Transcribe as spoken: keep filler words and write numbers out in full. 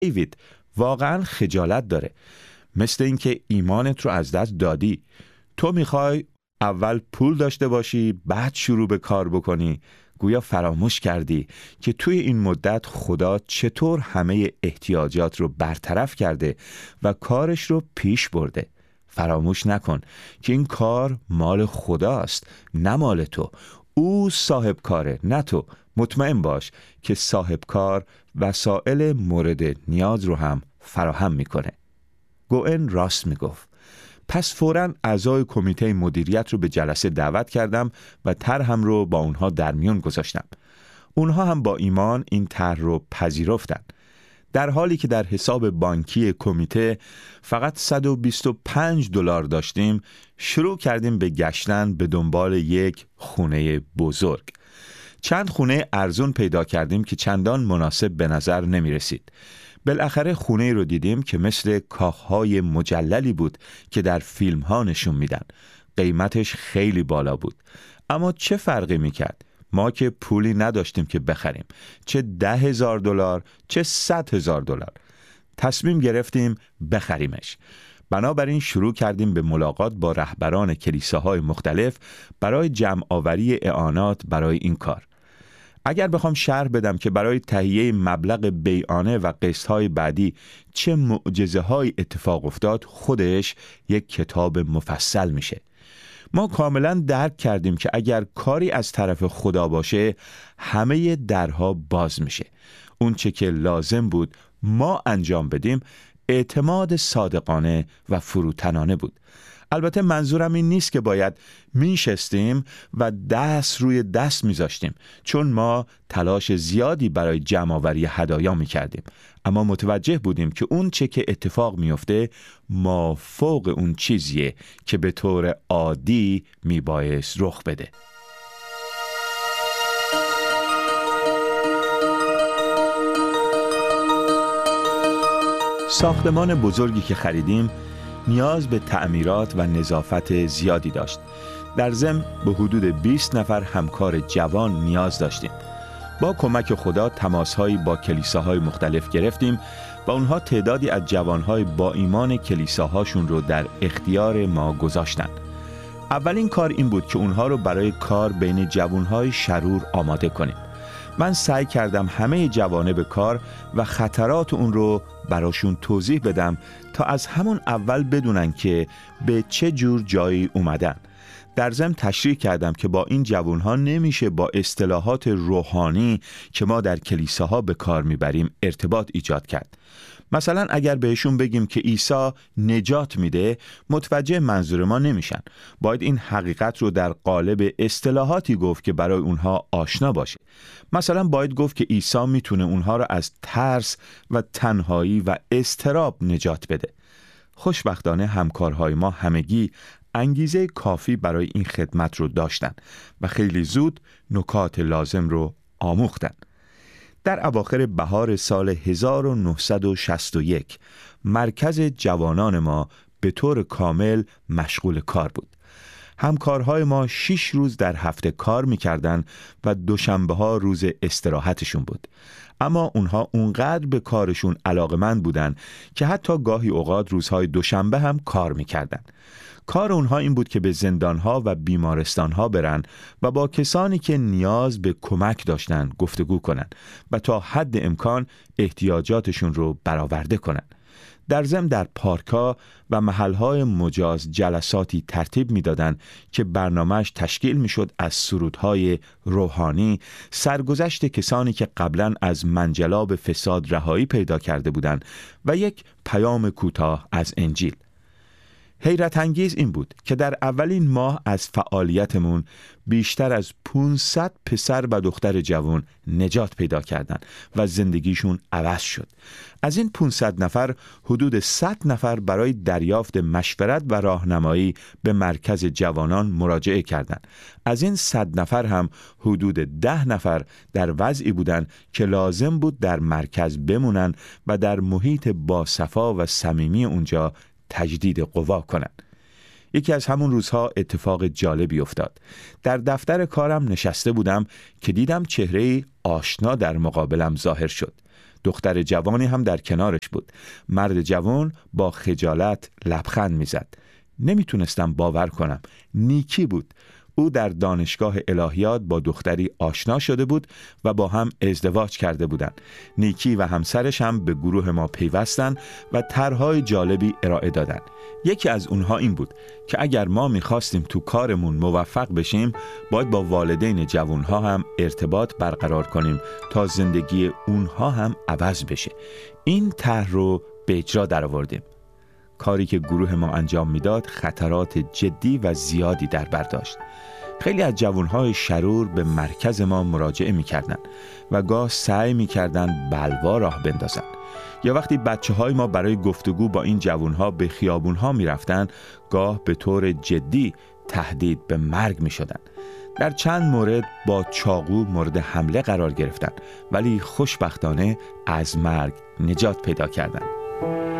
دیوید واقعا خجالت داره، مثل اینکه ایمانت رو از دست دادی. تو میخوای اول پول داشته باشی بعد شروع به کار بکنی. گویا فراموش کردی که توی این مدت خدا چطور همه احتیاجات رو برطرف کرده و کارش رو پیش برده. فراموش نکن که این کار مال خداست، نه مال تو. او صاحب کاره، نه تو. مطمئن باش که صاحب کار وسایل مورد نیاز رو هم فراهم میکنه. گوئن راست میگفت. پس فوراً اعضای کمیته مدیریت رو به جلسه دعوت کردم و طرحم رو با اونها در میون گذاشتم. اونها هم با ایمان این طرح رو پذیرفتن. در حالی که در حساب بانکی کمیته فقط صد و بیست و پنج دلار داشتیم، شروع کردیم به گشتن به دنبال یک خونه بزرگ. چند خونه ارزون پیدا کردیم که چندان مناسب به نظر نمی رسید. بالاخره خونه رو دیدیم که مثل کاخهای مجللی بود که در فیلم ها نشون میدن. قیمتش خیلی بالا بود. اما چه فرقی میکرد؟ ما که پولی نداشتیم که بخریم، چه ده هزار دلار چه صد هزار دلار. تصمیم گرفتیم بخریمش. بنابراین شروع کردیم به ملاقات با رهبران کلیساهای مختلف برای جمع آوری اعانات برای این کار. اگر بخوام شرح بدم که برای تهیه مبلغ بیعانه و قسطهای بعدی چه معجزه‌هایی اتفاق افتاد، خودش یک کتاب مفصل میشه. ما کاملا درک کردیم که اگر کاری از طرف خدا باشه، همه درها باز میشه. اون چه که لازم بود ما انجام بدیم اعتماد صادقانه و فروتنانه بود. البته منظورم این نیست که باید میشستیم و دست روی دست میذاشتیم، چون ما تلاش زیادی برای جمع‌آوری هدایا میکردیم، اما متوجه بودیم که اون چه که اتفاق میفته مافوق اون چیزیه که به طور عادی میبایست رخ بده. ساختمان بزرگی که خریدیم نیاز به تعمیرات و نظافت زیادی داشت. در ضمن به حدود بیست نفر همکار جوان نیاز داشتیم. با کمک خدا تماس‌هایی با کلیساهای مختلف گرفتیم و اونها تعدادی از جوانهای با ایمان کلیساهاشون رو در اختیار ما گذاشتن. اولین کار این بود که اونها رو برای کار بین جوانهای شرور آماده کنیم. من سعی کردم همه جوانب کار و خطرات اون رو براشون توضیح بدم تا از همون اول بدونن که به چه جور جایی اومدن. در ضمن تشریح کردم که با این جوانها نمیشه با اصطلاحات روحانی که ما در کلیساها به کار میبریم ارتباط ایجاد کرد. مثلا اگر بهشون بگیم که عیسی نجات میده، متوجه منظور ما نمیشن. باید این حقیقت رو در قالب اصطلاحاتی گفت که برای اونها آشنا باشه. مثلا باید گفت که عیسی میتونه اونها رو از ترس و تنهایی و اضطراب نجات بده. خوشبختانه همکارهای ما همگی انگیزه کافی برای این خدمت رو داشتن و خیلی زود نکات لازم رو آموختن. در اواخر بهار سال هزار و نهصد و شصت و یک مرکز جوانان ما به طور کامل مشغول کار بود. همکارهای ما شش روز در هفته کار می‌کردند و دوشنبه ها روز استراحتشون بود. اما اونها اونقدر به کارشون علاقمند بودن که حتی گاهی اوقات روزهای دوشنبه هم کار می‌کردند. کار اونها این بود که به زندانها و بیمارستانها برن و با کسانی که نیاز به کمک داشتن گفتگو کنن و تا حد امکان احتیاجاتشون رو برآورده کنن. در ضمن در پارک‌ها و محل‌های مجاز جلساتی ترتیب می‌دادن که برنامه‌اش تشکیل می‌شد از سرودهای روحانی، سرگذشت کسانی که قبلاً از منجلاب فساد رهایی پیدا کرده بودند و یک پیام کوتاه از انجیل. حیرت انگیز این بود که در اولین ماه از فعالیتمون بیشتر از پانصد پسر و دختر جوان نجات پیدا کردند و زندگیشون عوض شد. از این پانصد نفر حدود صد نفر برای دریافت مشورت و راهنمایی به مرکز جوانان مراجعه کردند. از این صد نفر هم حدود ده نفر در وضعی بودند که لازم بود در مرکز بمونن و در محیط باصفا و صمیمی اونجا تجدید قوا کنند. یکی از همون روزها اتفاق جالبی افتاد. در دفتر کارم نشسته بودم که دیدم چهره‌ای آشنا در مقابلم ظاهر شد. دختر جوانی هم در کنارش بود. مرد جوان با خجالت لبخند میزد. نمیتونستم باور کنم. نیکی بود. او در دانشگاه الهیات با دختری آشنا شده بود و با هم ازدواج کرده بودند. نیکی و همسرش هم به گروه ما پیوستند و طرح‌های جالبی ارائه دادند. یکی از اونها این بود که اگر ما می‌خواستیم تو کارمون موفق بشیم، باید با والدین جوانها هم ارتباط برقرار کنیم تا زندگی اونها هم عوض بشه. این طرح رو به اجرا درآوردیم. کاری که گروه ما انجام میداد خطرات جدی و زیادی در بر داشت. خیلی از جوانهای شرور به مرکز ما مراجعه میکردن و گاه سعی میکردن بلوا راه بندازن. یا وقتی بچه های ما برای گفتگو با این جوانها به خیابونها میرفتن، گاه به طور جدی تهدید به مرگ میشدن. در چند مورد با چاقو مورد حمله قرار گرفتن، ولی خوشبختانه از مرگ نجات پیدا کردند.